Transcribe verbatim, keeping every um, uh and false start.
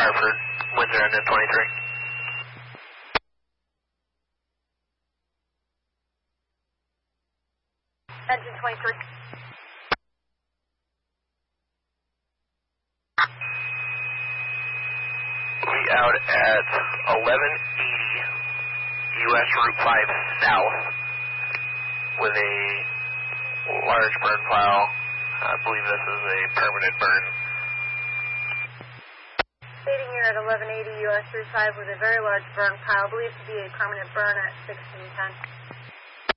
Hartford, Windsor Engine twenty-three. Engine twenty-three. We out at eleven eighty U S Route five South with a large burn pile. I believe this is a permanent burn. Stating here at eleven eighty U S Route five with a very large burn pile, believed to be a permanent burn at sixteen ten.